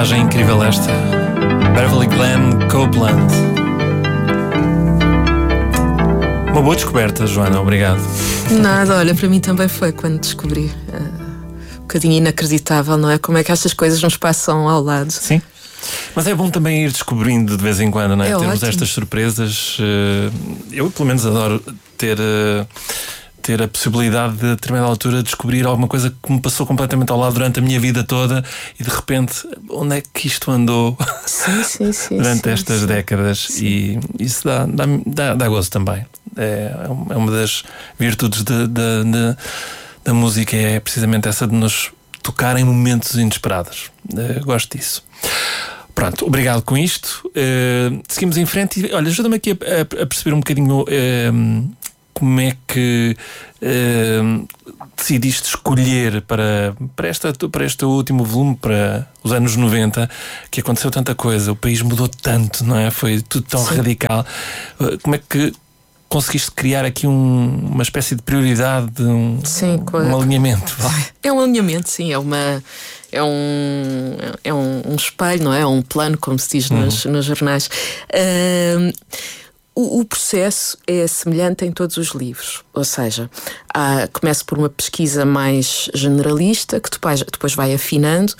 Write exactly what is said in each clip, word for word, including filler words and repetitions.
viagem incrível esta. Beverly Glenn Copeland. Uma boa descoberta, Joana, obrigado. Nada, olha, para mim também foi quando descobri. Uh, um bocadinho inacreditável, não é? Como é que estas coisas nos passam ao lado. Sim. Mas é bom também ir descobrindo de vez em quando, não é? É Termos ótimo. estas surpresas. Uh, eu, pelo menos, adoro ter. Uh, ter a possibilidade de, a determinada altura, descobrir alguma coisa que me passou completamente ao lado durante a minha vida toda e de repente, onde é que isto andou? Sim, sim, sim. Durante sim, estas sim. décadas. Sim. E isso dá, dá, dá, dá gozo também. É, é uma das virtudes de, de, de, da música, é precisamente essa de nos tocar em momentos inesperados. Eu gosto disso. Pronto, obrigado com isto. Uh, seguimos em frente e olha, ajuda-me aqui a, a, a perceber um bocadinho uh, como é que uh, decidiste escolher para, para, esta, para este último volume, para os anos noventa, que aconteceu tanta coisa, o país mudou tanto, não é? Foi tudo tão Sim. radical. Uh, como é que conseguiste criar aqui um, uma espécie de prioridade, um, Sim, um, claro. um alinhamento? É um alinhamento, sim, é uma. É um, é um, um espelho, não é? É um plano, como se diz nos, nos jornais. Uh, o, o processo é semelhante em todos os livros, ou seja, há, começa por uma pesquisa mais generalista, que depois, depois vai afinando.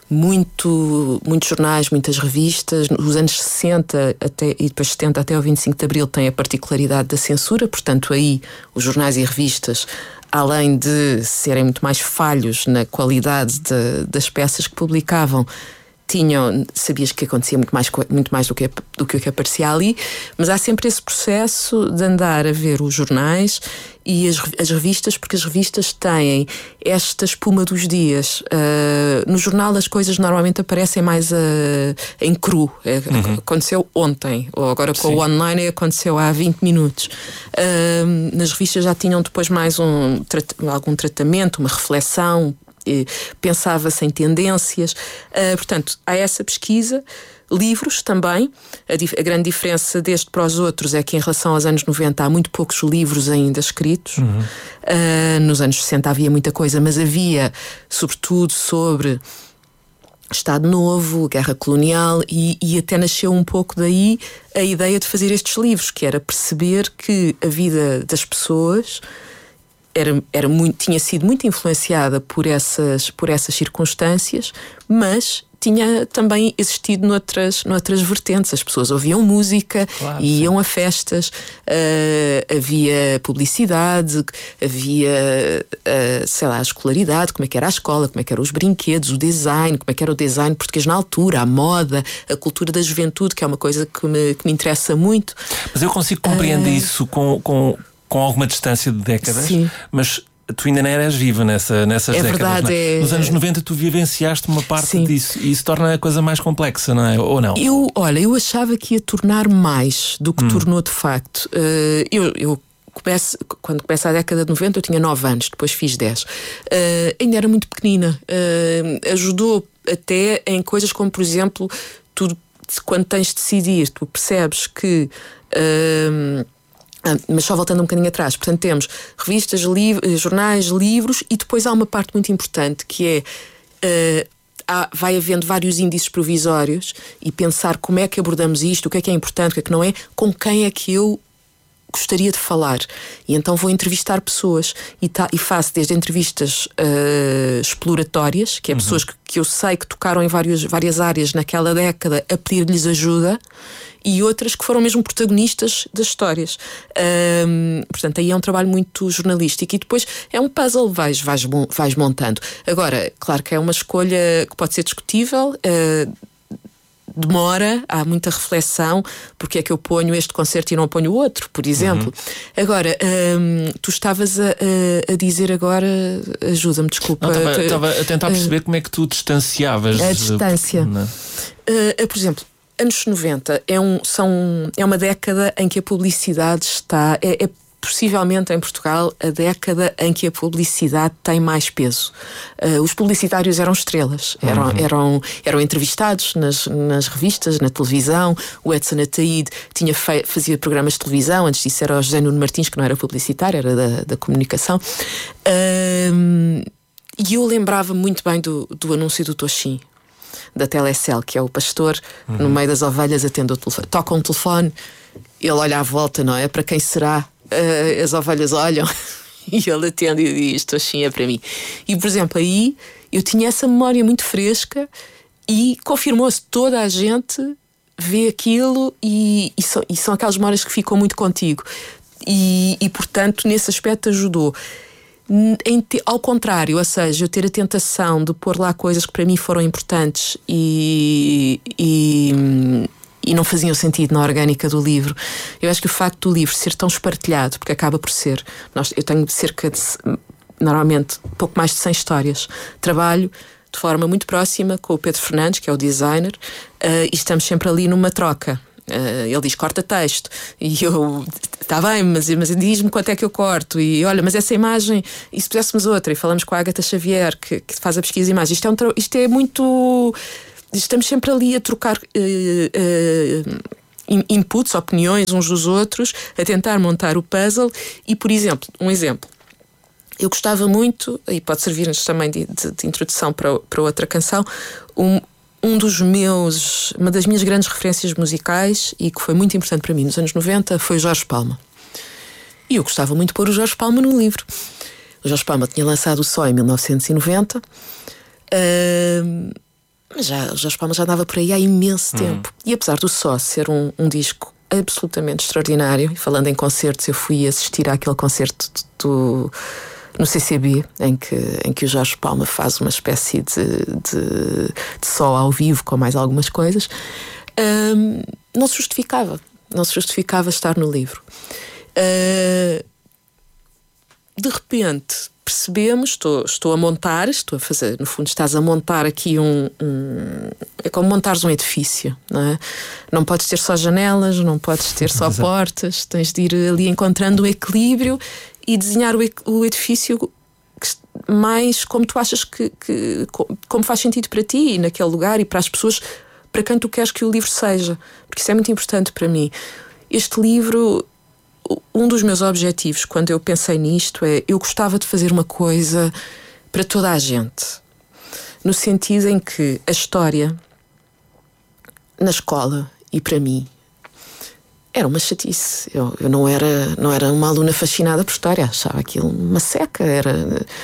Muito, muitos jornais, muitas revistas. Nos anos sessenta até, e depois setenta até ao vinte e cinco de Abril tem a particularidade da censura, portanto aí os jornais e revistas, além de serem muito mais falhos na qualidade de, das peças que publicavam, tinham, sabias que acontecia muito mais, muito mais do, que, do que o que aparecia ali, mas há sempre esse processo de andar a ver os jornais e as, as revistas, porque as revistas têm esta espuma dos dias. Uh, no jornal as coisas normalmente aparecem mais uh, em cru. Uhum. Aconteceu ontem, ou agora com Sim. o online aconteceu há vinte minutos. Uh, nas revistas já tinham depois mais um, algum tratamento, uma reflexão, pensava-se em tendências. Uh, portanto, há essa pesquisa. Livros também. A, dif- a grande diferença deste para os outros é que em relação aos anos noventa há muito poucos livros ainda escritos. Uhum. Uh, nos anos sessenta havia muita coisa, mas havia sobretudo sobre Estado Novo, Guerra Colonial, e, e até nasceu um pouco daí a ideia de fazer estes livros, que era perceber que a vida das pessoas Era, era muito, tinha sido muito influenciada por essas, por essas circunstâncias, mas tinha também existido noutras, noutras vertentes. As pessoas ouviam música, claro, iam sim. a festas, uh, havia publicidade, havia, uh, sei lá, a escolaridade, como é que era a escola, como é que eram os brinquedos, o design, como é que era o design português na altura, a moda, a cultura da juventude, que é uma coisa que me, que me interessa muito. Mas eu consigo compreender uh... isso com... com... com alguma distância de décadas, Sim. mas tu ainda não eras viva nessa, nessas é décadas. Verdade, não é? é... Nos anos noventa tu vivenciaste uma parte Sim. disso e isso torna a coisa mais complexa, não é? Ou não? Eu, olha, eu achava que ia tornar mais do que hum. tornou de facto. Uh, eu, eu começo, quando começa a década de noventa eu tinha nove anos, depois fiz dez. Uh, ainda era muito pequenina. Uh, ajudou até em coisas como, por exemplo, tu, quando tens de decidir, tu percebes que... Uh, Ah, mas só voltando um bocadinho atrás, portanto temos revistas, liv- jornais, livros, e depois há uma parte muito importante que é uh, há, vai havendo vários índices provisórios e pensar como é que abordamos isto, o que é que é importante, o que é que não é, com quem é que eu gostaria de falar. E então vou entrevistar pessoas e, tá, e faço desde entrevistas uh, exploratórias, que é uhum. pessoas que, que eu sei que tocaram em vários, várias áreas naquela década, a pedir-lhes ajuda, e outras que foram mesmo protagonistas das histórias. Um, portanto, aí é um trabalho muito jornalístico e depois é um puzzle, vais, vais, vais montando. Agora, claro que é uma escolha que pode ser discutível, uh, demora, há muita reflexão, porque é que eu ponho este concerto e não ponho o outro, por exemplo. Uhum. Agora, um, tu estavas a, a, a dizer agora, ajuda-me, desculpa. Estava a tentar perceber uh, como é que tu distanciavas. A distância. De... Uh, por exemplo, anos noventa é, um, são, é uma década em que a publicidade está... É, é possivelmente em Portugal a década em que a publicidade tem mais peso. Uh, os publicitários eram estrelas, eram, uhum. eram, eram entrevistados nas, nas revistas, na televisão. O Edson Ataíde tinha fe- fazia programas de televisão, antes disso era o José Nuno Martins, que não era publicitário, era da, da comunicação. Uh, e eu lembrava muito bem do, do anúncio do Toshin. da Telecel, que é o pastor, uhum. no meio das ovelhas, atende o telefone. Toca um telefone, ele olha à volta, não é? Para quem será? Uh, as ovelhas olham e ele atende e diz: isto assim é para mim. E, por exemplo, aí eu tinha essa memória muito fresca e confirmou-se, toda a gente vê aquilo e, e, são, e são aquelas memórias que ficam muito contigo. E, e portanto, nesse aspecto ajudou. Em te, ao contrário, ou seja, eu ter a tentação de pôr lá coisas que para mim foram importantes e, e, e não faziam sentido na orgânica do livro. Eu acho que o facto do livro ser tão espartilhado, porque acaba por ser, nós, eu tenho cerca de, normalmente, pouco mais de cem histórias. Trabalho de forma muito próxima com o Pedro Fernandes, que é o designer, uh, e estamos sempre ali numa troca. Uh, ele diz: corta texto, e eu, está bem, mas, mas diz-me quanto é que eu corto, e olha, mas essa imagem, e se puséssemos outra, e falamos com a Ágata Xavier, que, que faz a pesquisa de imagens. Isto é, um, isto é muito, estamos sempre ali a trocar uh, uh, inputs, opiniões uns dos outros, a tentar montar o puzzle. E, por exemplo, um exemplo, eu gostava muito, e pode servir-nos também de, de, de introdução para, para outra canção, um, um dos meus, uma das minhas grandes referências musicais, e que foi muito importante para mim nos anos noventa, foi o Jorge Palma. E eu gostava muito de pôr o Jorge Palma no livro. O Jorge Palma tinha lançado o Só em mil novecentos e noventa, uh, mas já, o Jorge Palma já andava por aí há imenso tempo. Hum. E apesar do Só ser um, um disco absolutamente extraordinário, e falando em concertos, eu fui assistir àquele concerto do... no C C B, em que, em que o Jorge Palma faz uma espécie de, de, de Só ao vivo com mais algumas coisas, um, não se justificava não se justificava estar no livro. Uh, de repente percebemos, estou, estou a montar, estou a fazer, no fundo estás a montar aqui um, um é como montares um edifício, não é? Não podes ter só janelas, não podes ter só portas, tens de ir ali encontrando o equilíbrio e desenhar o edifício mais como tu achas que, que como faz sentido para ti e naquele lugar e para as pessoas para quem tu queres que o livro seja, porque isso é muito importante para mim. Este livro, um dos meus objetivos quando eu pensei nisto é, eu gostava de fazer uma coisa para toda a gente, no sentido em que a história na escola e para mim era uma chatice. Eu, eu não, era, não era uma aluna fascinada por história, achava aquilo uma seca. Era...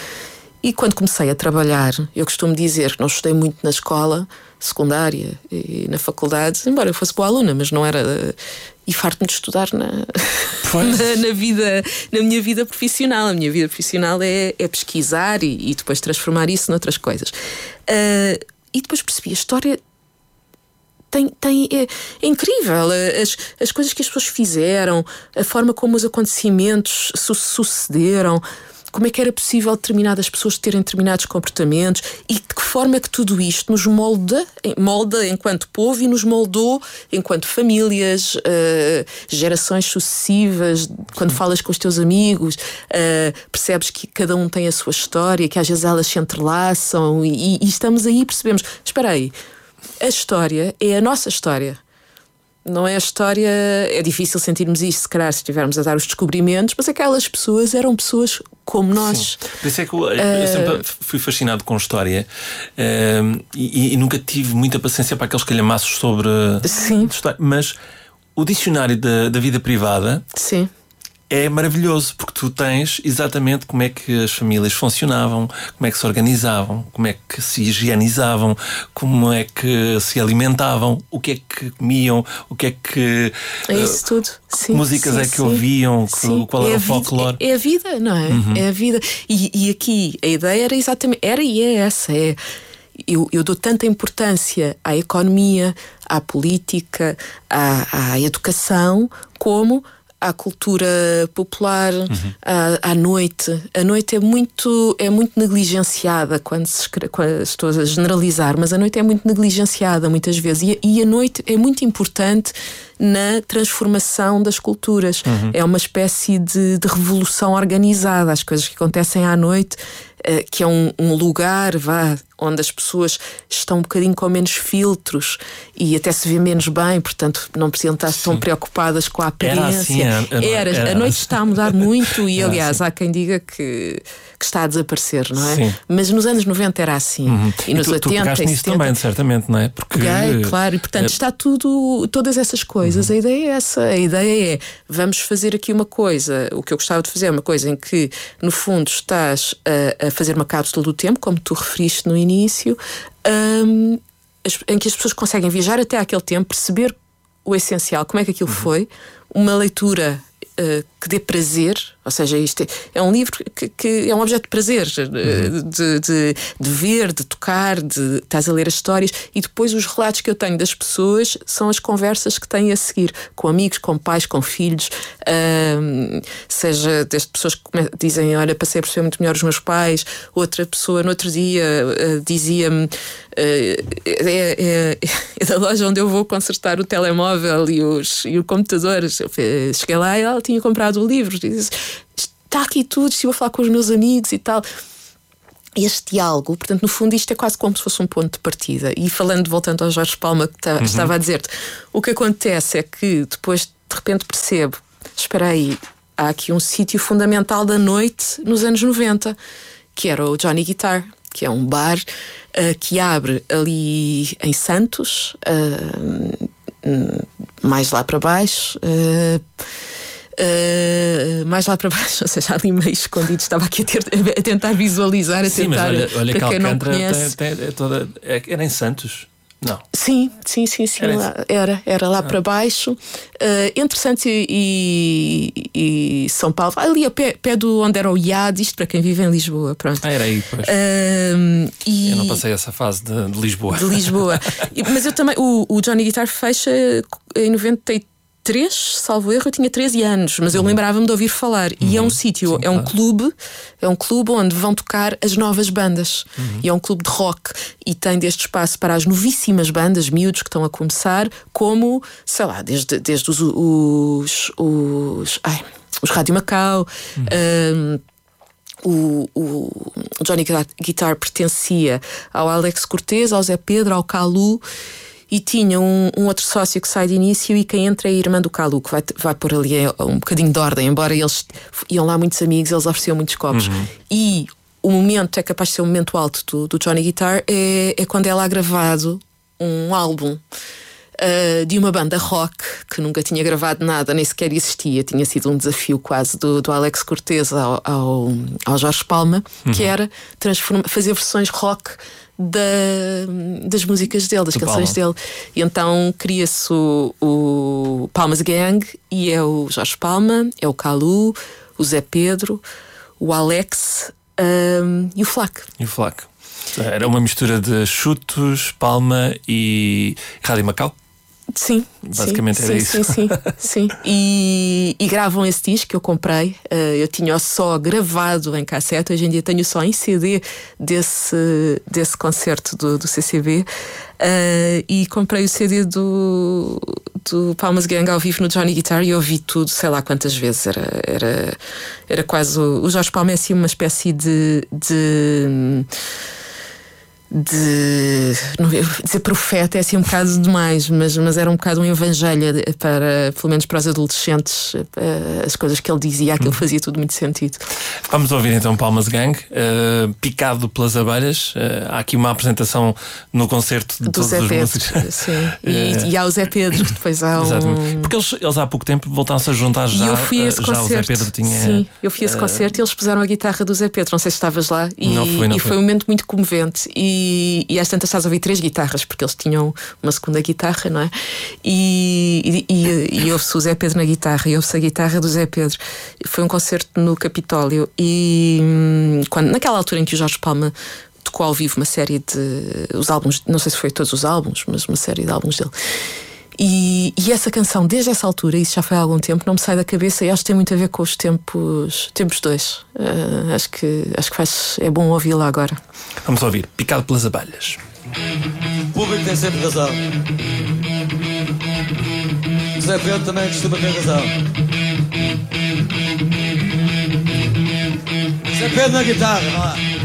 E quando comecei a trabalhar, eu costumo dizer que não estudei muito na escola secundária e na faculdade, embora eu fosse boa aluna, mas não era... E farto-me de estudar na, na, na, vida, na minha vida profissional. A minha vida profissional é, é pesquisar e, e depois transformar isso noutras coisas. Uh, e depois percebi, a história... Tem, tem, é, é incrível as, as coisas que as pessoas fizeram, a forma como os acontecimentos su- sucederam, como é que era possível determinadas pessoas terem determinados comportamentos e de que forma é que tudo isto nos molda, molda enquanto povo e nos moldou enquanto famílias, uh, gerações sucessivas. Quando falas com os teus amigos, uh, percebes que cada um tem a sua história, que às vezes elas se entrelaçam e, e estamos aí e percebemos, espera aí, a história é a nossa história. Não é a história... É difícil sentirmos isto, se calhar, se estivermos a dar os descobrimentos, mas aquelas pessoas eram pessoas como nós. Sim. Por isso é que eu, uh... eu sempre fui fascinado com história, uh, e, e nunca tive muita paciência para aqueles calhamaços sobre... Sim. História. Mas o dicionário da, da vida privada... Sim. É maravilhoso, porque tu tens exatamente como é que as famílias funcionavam, como é que se organizavam, como é que se higienizavam, como é que se alimentavam, o que é que comiam, o que é que... É isso uh, tudo. Que músicas sim, é que sim. ouviam, sim. qual é era o folclore. É, é a vida, não é? Uhum. É a vida. E, e aqui a ideia era exatamente... Era e é essa, é... Eu, eu dou tanta importância à economia, à política, à, à educação, como... à cultura popular, uhum. à, à noite. A noite é muito, é muito negligenciada quando se escreve, quando estou a generalizar, mas a noite é muito negligenciada muitas vezes. E, e a noite é muito importante na transformação das culturas. Uhum. É uma espécie de, de revolução organizada. As coisas que acontecem à noite, uh, que é um, um lugar, vá, onde as pessoas estão um bocadinho com menos filtros e até se vê menos bem, portanto não precisam estar Sim. tão preocupadas com a aparência. Era assim, a, a, era, era, a noite era. Está a mudar muito e aliás assim. há quem diga que, que está a desaparecer, não é? Sim. Mas nos anos noventa era assim. Uhum. E nos e tu, oitenta tu pegaste e nisso setenta também, certamente, não é? Porque, Peguei, claro, e portanto é... está tudo, todas essas coisas. Uhum. A ideia é essa, a ideia é vamos fazer aqui uma coisa, o que eu gostava de fazer é uma coisa em que no fundo estás a, a fazer uma cápsula do tempo, como tu referiste no início, um, em que as pessoas conseguem viajar até aquele tempo, perceber o essencial, como é que aquilo uhum. foi, uma leitura uh, que dê prazer, ou seja, isto é, é um livro que, que é um objeto de prazer, uhum. de, de, de ver, de tocar, de estás a ler as histórias, e depois os relatos que eu tenho das pessoas são as conversas que têm a seguir, com amigos, com pais, com filhos, um, seja das pessoas que dizem, olha, passei a perceber muito melhor os meus pais, outra pessoa no outro dia uh, dizia-me uh, é, é, é da loja onde eu vou consertar o telemóvel e, os, e o computador. Eu cheguei lá e ela tinha comprado o livro e disse, está aqui tudo, estive a falar com os meus amigos e tal. Este diálogo, portanto, no fundo, isto é quase como se fosse um ponto de partida. E falando, voltando ao Jorge Palma, que tá, uhum. estava a dizer-te, o que acontece é que depois, de repente, percebo, espera aí, há aqui um sítio fundamental da noite nos anos noventa, que era o Johnny Guitar, que é um bar uh, que abre ali em Santos, uh, mais lá para baixo. Uh, Uh, mais lá para baixo, ou seja, ali meio escondido, estava aqui a, ter, a tentar visualizar, a sim, tentar. Mas olha, olha para que quem não Alcântara conhece. tem, tem, é toda, é, era em Santos? Não. Sim, sim, sim, sim. Era, lá, era, era lá ah. para baixo, uh, entre Santos e, e, e São Paulo, ali a pé, pé do onde era o I A D, isto para quem vive em Lisboa. Pronto. Ah, era aí, pois. Uh, e... Eu não passei essa fase de, de Lisboa. De Lisboa. Mas eu também, o, o Johnny Guitar fecha em noventa e três, salvo erro, eu tinha treze anos, mas eu uhum. lembrava-me de ouvir falar. Uhum. E é um sítio, Sim, é um claro. clube, é um clube onde vão tocar as novas bandas. Uhum. E é um clube de rock. E tem deste espaço para as novíssimas bandas, miúdos que estão a começar, como, sei lá, desde, desde os, os, os, ai, os Rádio Macau. Uhum. Um, O, o Johnny Guitar pertencia ao Alex Cortez, ao Zé Pedro, ao Calu. E tinha um, um outro sócio que sai de início e quem entra é a irmã do Calu, que vai, vai pôr ali um bocadinho de ordem. Embora eles iam lá muitos amigos, eles ofereciam muitos copos. Uhum. E o momento, é capaz de ser o momento alto do, do Johnny Guitar, é, é quando é lá gravado um álbum uh, de uma banda rock que nunca tinha gravado nada, nem sequer existia. Tinha sido um desafio quase do, do Alex Cortez ao, ao, ao Jorge Palma, uhum. que era fazer versões rock Da, das músicas dele, das do canções Palma. dele. E então cria-se o, o Palmas Gang e é o Jorge Palma, é o Calu, o Zé Pedro, o Alex um, e o Flac. E o Flac. Era uma mistura de Chutos, Palma e Rádio Macau? Sim, basicamente sim, era sim, isso. Sim, sim, sim. E, e gravam esse disco que eu comprei. Uh, eu tinha só gravado em cassete, hoje em dia tenho só em C D desse, desse concerto do, do C C B. Uh, e comprei o C D do, do Palmas Gang ao vivo no Johnny Guitar e ouvi tudo, sei lá quantas vezes. Era, era, era quase. O, o Jorge Palma é assim uma espécie de. de de não vou dizer profeta é assim um bocado demais, mas, mas era um bocado um evangelho para, pelo menos para os adolescentes, as coisas que ele dizia, aquilo fazia tudo muito sentido. Vamos ouvir então Palmas Gang, uh, picado pelas abelhas. Uh, há aqui uma apresentação no concerto de do todos Zé os Pedro, músicos. sim. E, uh, e há o Zé Pedro, que depois há um... Porque eles, eles há pouco tempo voltaram-se a juntar já. E eu fui a esse já concerto. O Zé Pedro tinha. Sim, eu fui a esse uh, concerto e eles puseram a guitarra do Zé Pedro. Não sei se estavas lá. E, não fui, não e foi um momento muito comovente. E E, e às tantas estás a ouvir três guitarras, porque eles tinham uma segunda guitarra, não é? E, e, e, e ouve-se o Zé Pedro na guitarra e ouve-se a guitarra do Zé Pedro. Foi um concerto no Capitólio. E quando, naquela altura em que o Jorge Palma tocou ao vivo uma série de. Os álbuns, não sei se foi todos os álbuns, mas uma série de álbuns dele. E, e essa canção, desde essa altura, isso já foi há algum tempo, não me sai da cabeça e acho que tem muito a ver com os tempos, tempos dois. Uh, acho que, acho que faz, é bom ouvi-la agora. Vamos ouvir Picado pelas Abelhas. O público tem sempre razão. Zé Pedro também costuma ter razão. Zé Pedro na guitarra, não é?